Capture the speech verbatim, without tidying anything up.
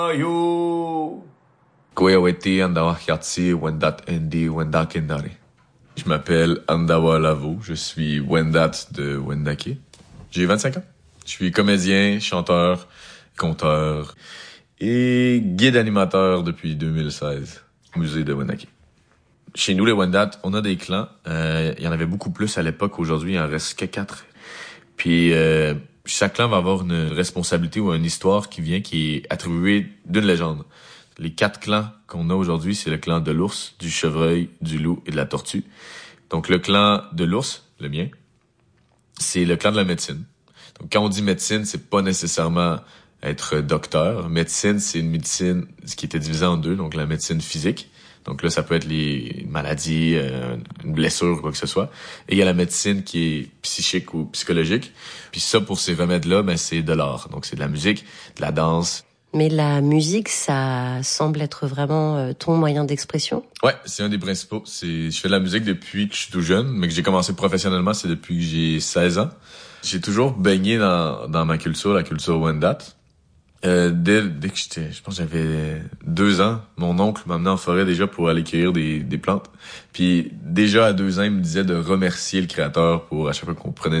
Yo! Kweweti Andawa Hiatsi Wendat Endi Wenda Kendari. Je m'appelle Andawa Lavo, je suis Wendat de Wendake. J'ai vingt-cinq ans. Je suis comédien, chanteur, conteur et guide animateur depuis deux mille seize au musée de Wendake. Chez nous, les Wendat, on a des clans. Euh, il y en avait beaucoup plus à l'époque. Aujourd'hui, il en reste que quatre. Puis euh, chaque clan va avoir une responsabilité ou une histoire qui vient, qui est attribuée d'une légende. Les quatre clans qu'on a aujourd'hui, c'est le clan de l'ours, du chevreuil, du loup et de la tortue. Donc le clan de l'ours, le mien, c'est le clan de la médecine. Donc quand on dit médecine, c'est pas nécessairement être docteur. Médecine, c'est une médecine qui était divisée en deux, donc la médecine physique. Donc là, ça peut être les maladies, euh, une blessure ou quoi que ce soit. Et il y a la médecine qui est psychique ou psychologique. Puis ça, pour ces remèdes-là, ben c'est de l'art. Donc c'est de la musique, de la danse. Mais la musique, ça semble être vraiment euh, ton moyen d'expression. Ouais, c'est un des principaux. C'est, je fais de la musique depuis que je suis tout jeune, mais que j'ai commencé professionnellement, c'est depuis que j'ai seize ans. J'ai toujours baigné dans, dans ma culture, la culture Wendat. Euh, dès, dès que j'étais, je pense que j'avais deux ans, mon oncle m'amenait en forêt déjà pour aller cueillir des, des plantes. Puis déjà à deux ans, il me disait de remercier le créateur pour à chaque fois qu'on prenait